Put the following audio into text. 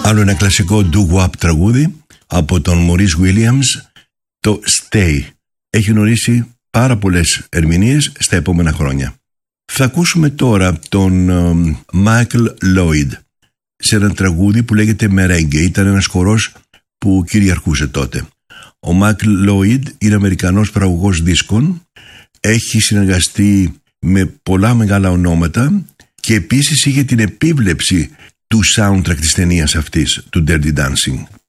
Άλλο ένα κλασικό doo-wop τραγούδι από τον Maurice Williams, το Stay. Έχει γνωρίσει πάρα πολλές ερμηνείες στα επόμενα χρόνια. Θα ακούσουμε τώρα τον Michael Lloyd σε ένα τραγούδι που λέγεται Merengue. Ήταν ένας χορός που κυριαρχούσε τότε. Ο Michael Lloyd είναι Αμερικανός παραγωγός δίσκων, έχει συνεργαστεί με πολλά μεγάλα ονόματα και επίσης είχε την επίβλεψη του soundtrack της ταινίας αυτής, του Dirty Dancing.